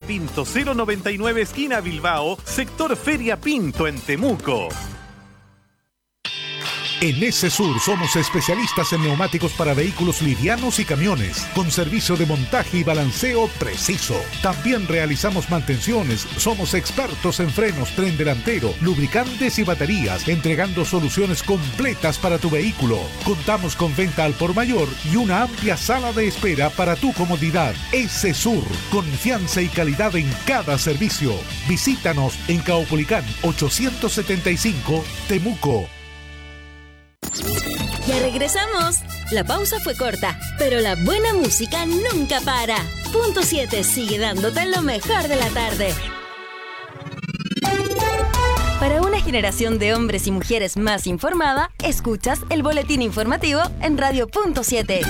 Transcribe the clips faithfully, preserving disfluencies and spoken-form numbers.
Pinto cero noventa y nueve esquina Bilbao, sector Feria Pinto en Temuco. En ESESUR somos especialistas en neumáticos para vehículos livianos y camiones, con servicio de montaje y balanceo preciso. También realizamos mantenciones, somos expertos en frenos, tren delantero, lubricantes y baterías, entregando soluciones completas para tu vehículo. Contamos con venta al por mayor y una amplia sala de espera para tu comodidad. ESESUR, confianza y calidad en cada servicio. Visítanos en Caupolicán ochocientos setenta y cinco, Temuco. Ya regresamos. La pausa fue corta, pero la buena música nunca para. Punto siete sigue dándote lo mejor de la tarde. Para una generación de hombres y mujeres más informada, escuchas el boletín informativo en Radio Punto siete.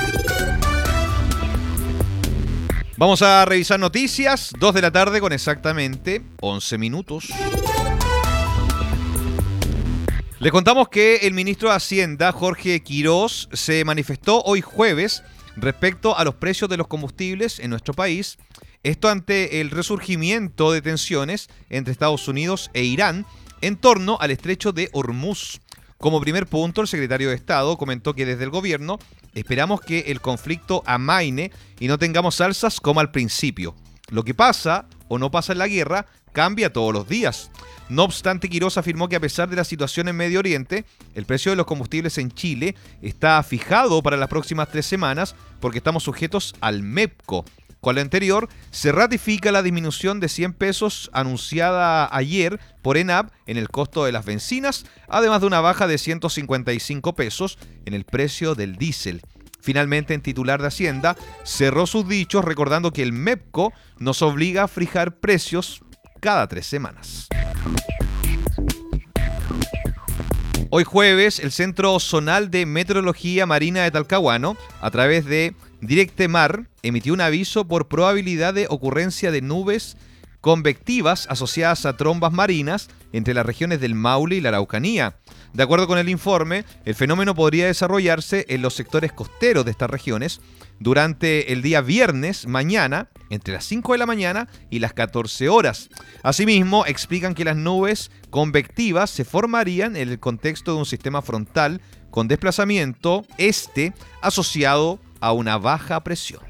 Vamos a revisar noticias. dos de la tarde con exactamente once minutos. Les contamos que el ministro de Hacienda, Jorge Quirós, se manifestó hoy jueves respecto a los precios de los combustibles en nuestro país. Esto ante el resurgimiento de tensiones entre Estados Unidos e Irán en torno al estrecho de Hormuz. Como primer punto, el secretario de Estado comentó que desde el gobierno esperamos que el conflicto amaine y no tengamos alzas como al principio. Lo que pasa o no pasa en la guerra cambia todos los días. No obstante, Quirós afirmó que a pesar de la situación en Medio Oriente, el precio de los combustibles en Chile está fijado para las próximas tres semanas porque estamos sujetos al MEPCO. Con lo anterior, se ratifica la disminución de cien pesos anunciada ayer por ENAP en el costo de las bencinas, además de una baja de ciento cincuenta y cinco pesos en el precio del diésel. Finalmente, el titular de Hacienda cerró sus dichos recordando que el MEPCO nos obliga a fijar precios cada tres semanas. Hoy jueves, el Centro Zonal de Meteorología Marina de Talcahuano, a través de Directemar, emitió un aviso por probabilidad de ocurrencia de nubes convectivas asociadas a trombas marinas entre las regiones del Maule y la Araucanía. De acuerdo con el informe, el fenómeno podría desarrollarse en los sectores costeros de estas regiones durante el día viernes, mañana, entre las cinco de la mañana y las catorce horas. Asimismo, explican que las nubes convectivas se formarían en el contexto de un sistema frontal con desplazamiento este asociado a una baja presión.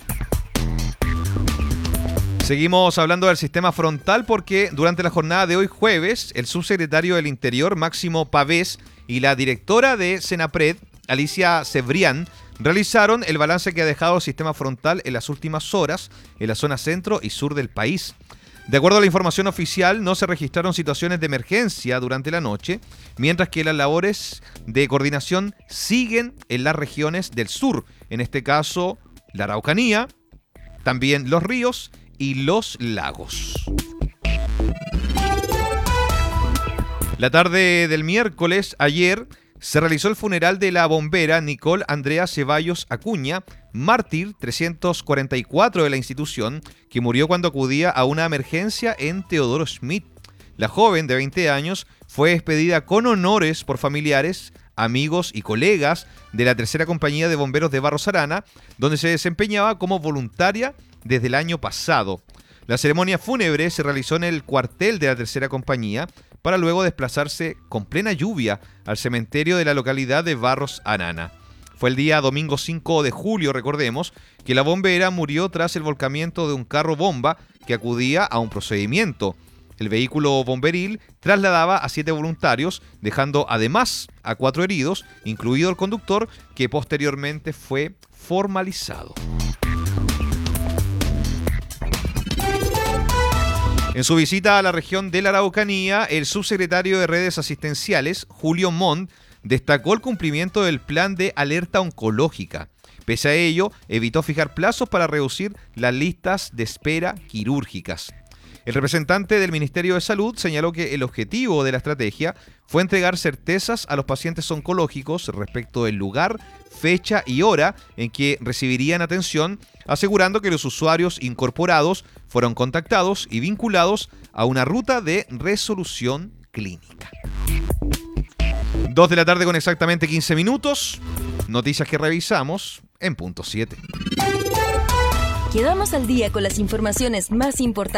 Seguimos hablando del sistema frontal porque durante la jornada de hoy jueves, el subsecretario del Interior, Máximo Pavés, y la directora de Senapred, Alicia Cebrián, realizaron el balance que ha dejado el sistema frontal en las últimas horas en la zona centro y sur del país. De acuerdo a la información oficial, no se registraron situaciones de emergencia durante la noche, mientras que las labores de coordinación siguen en las regiones del sur, en este caso la Araucanía, también los ríos y los lagos. La tarde del miércoles, ayer, se realizó el funeral de la bombera Nicole Andrea Ceballos Acuña, mártir trescientos cuarenta y cuatro de la institución, que murió cuando acudía a una emergencia en Teodoro Schmidt. La joven de veinte años fue despedida con honores por familiares, amigos y colegas de la tercera compañía de bomberos de Barros Arana, donde se desempeñaba como voluntaria desde el año pasado. La ceremonia fúnebre se realizó en el cuartel de la tercera compañía para luego desplazarse con plena lluvia al cementerio de la localidad de Barros Arana. Fue el día domingo cinco de julio, recordemos, que la bombera murió tras el volcamiento de un carro bomba que acudía a un procedimiento. El vehículo bomberil trasladaba a siete voluntarios, dejando además a cuatro heridos, incluido el conductor, que posteriormente fue formalizado. En su visita a la región de la Araucanía, el subsecretario de Redes Asistenciales, Julio Montt, destacó el cumplimiento del plan de alerta oncológica. Pese a ello, evitó fijar plazos para reducir las listas de espera quirúrgicas. El representante del Ministerio de Salud señaló que el objetivo de la estrategia fue entregar certezas a los pacientes oncológicos respecto del lugar, fecha y hora en que recibirían atención, asegurando que los usuarios incorporados fueron contactados y vinculados a una ruta de resolución clínica. dos de la tarde con exactamente quince minutos. Noticias que revisamos en punto siete. Quedamos al día con las informaciones más importantes